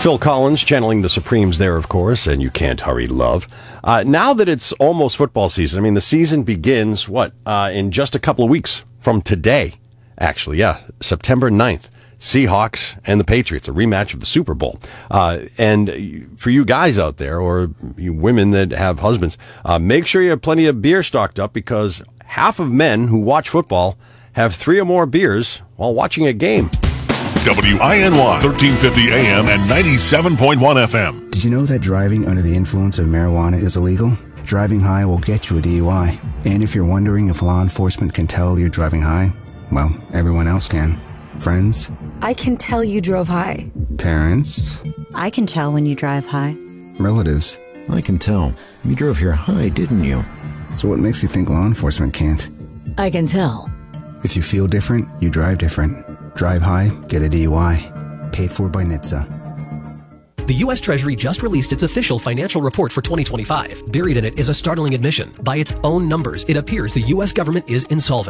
Phil Collins channeling the Supremes there, of course, and You Can't Hurry Love. Now that it's almost football season, I mean, the season begins, in just a couple of weeks from today, actually, September 9th. Seahawks and the Patriots, a rematch of the Super Bowl. And for you guys out there, or you women that have husbands, make sure you have plenty of beer stocked up, because half of men who watch football have 3 or more beers while watching a game. WINY 1350 AM and 97.1 FM. Did you know that driving under the influence of marijuana is illegal? Driving high will get you a DUI. And if you're wondering if law enforcement can tell you're driving high, well, everyone else can. Friends? I can tell you drove high. Parents? I can tell when you drive high. Relatives? I can tell. You drove here high, didn't you? So what makes you think law enforcement can't? I can tell. If you feel different, you drive different. Drive high, get a DUI. Paid for by NHTSA. The U.S. Treasury just released its official financial report for 2025. Buried in it is a startling admission. By its own numbers, it appears the U.S. government is insolvent.